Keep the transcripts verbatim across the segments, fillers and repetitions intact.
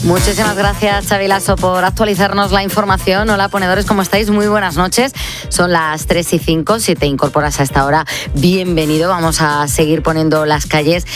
Muchísimas gracias, Xavi Lasso, por actualizarnos la información. Hola, ponedores, ¿cómo estáis? Muy buenas noches. Son las tres y cinco. Si te incorporas a esta hora, bienvenido. Vamos a seguir poniendo las calles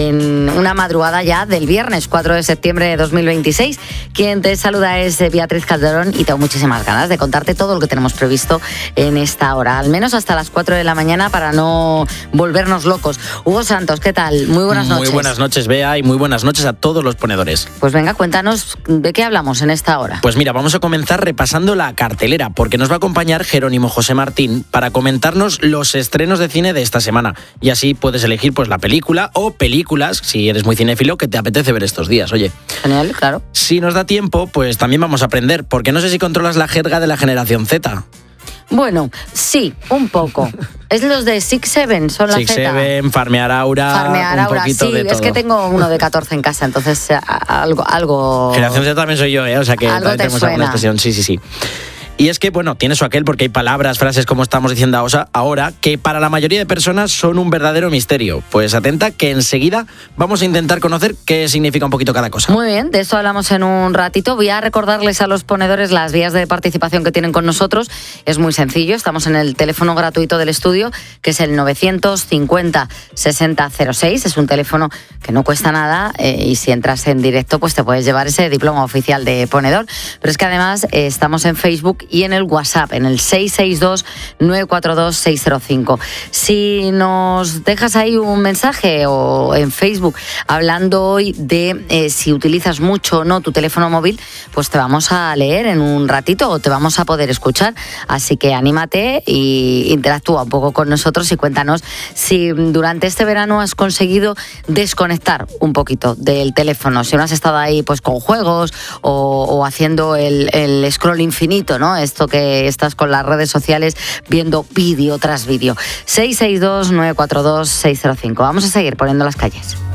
en una madrugada ya del viernes cuatro de septiembre de dos mil veintiséis. Quien te saluda es Beatriz Calderón y tengo muchísimas ganas de contarte todo lo que tenemos previsto en esta hora, al menos hasta las cuatro de la mañana, para no volvernos locos. Hugo Santos, ¿qué tal? Muy buenas noches. Muy buenas noches, Bea, y muy buenas noches a todos los ponedores. Pues venga, cuéntanos de qué hablamos en esta hora. Pues mira, vamos a comenzar repasando la cartelera, porque nos va a acompañar Jerónimo José Martín para comentarnos los estrenos de cine de esta semana. Y así puedes elegir pues la película o películas, si eres muy cinéfilo, que te apetece ver estos días, oye. Genial, claro. Si nos da tiempo, pues también vamos a aprender, porque no sé si controlas la jerga de la generación Z. Bueno, sí, un poco. Es los de Six Seven, son la Six Z. Seven, Farmear Aura, Farmear un Aura, poquito sí, de todo. es que tengo uno de catorce en casa, entonces algo... algo... Generación Z también soy yo, ¿eh? O sea que algo también te tenemos suena. alguna expresión, sí, sí, sí. Y es que, bueno, tiene su aquel porque hay palabras, frases, como estamos diciendo ahora, que para la mayoría de personas son un verdadero misterio. Pues atenta que enseguida vamos a intentar conocer qué significa un poquito cada cosa. Muy bien, de eso hablamos en un ratito. Voy a recordarles a los ponedores las vías de participación que tienen con nosotros. Es muy sencillo, estamos en el teléfono gratuito del estudio, que es el novecientos cincuenta sesenta cero seis. Es un teléfono que no cuesta nada eh, y si entras en directo pues te puedes llevar ese diploma oficial de ponedor. Pero es que además eh, estamos en Facebook y en el WhatsApp, en el seis seis dos nueve cuatro dos seis cero cinco. Si nos dejas ahí un mensaje o en Facebook hablando hoy de eh, si utilizas mucho o no tu teléfono móvil, pues te vamos a leer en un ratito o te vamos a poder escuchar. Así que anímate y interactúa un poco con nosotros y cuéntanos si durante este verano has conseguido desconectar un poquito del teléfono, si no has estado ahí pues con juegos o, o haciendo el, el scroll infinito, ¿no? Esto que estás con las redes sociales viendo vídeo tras vídeo. seis seis dos nueve cuatro dos seis cero cinco. Vamos a seguir poniendo las calles.